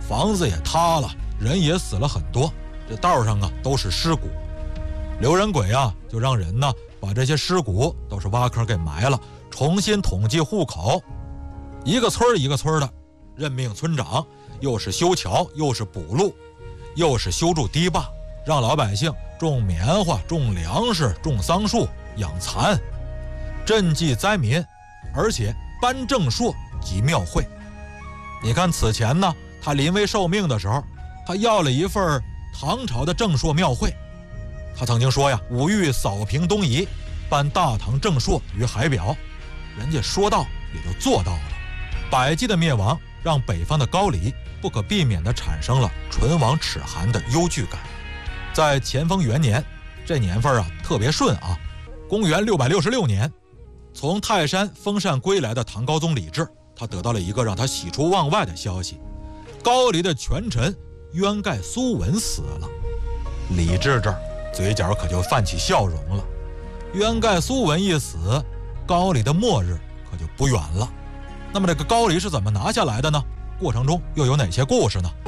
房子也塌了，人也死了很多，这道上啊都是尸骨。刘仁轨啊就让人呢把这些尸骨都是挖坑给埋了，重新统计户口。一个村一个村的任命村长，又是修桥，又是补路，又是修筑堤坝，让老百姓种棉花、种粮食、种桑树、养蚕，赈济灾民，而且颁正朔及庙会。你看此前呢，他临危受命的时候，他要了一份唐朝的正朔庙会。他曾经说呀，吾欲扫平东夷，颁大唐正朔于海表。人家说到也就做到了。百济的灭亡让北方的高丽不可避免地产生了唇亡齿寒的忧惧感。在乾封元年，这年份啊特别顺啊，公元666年，从泰山封禅归来的唐高宗李治，他得到了一个让他喜出望外的消息：高丽的权臣渊盖苏文死了。李治这儿嘴角可就泛起笑容了。渊盖苏文一死，高丽的末日可就不远了。那么这个高丽是怎么拿下来的呢？过程中又有哪些故事呢？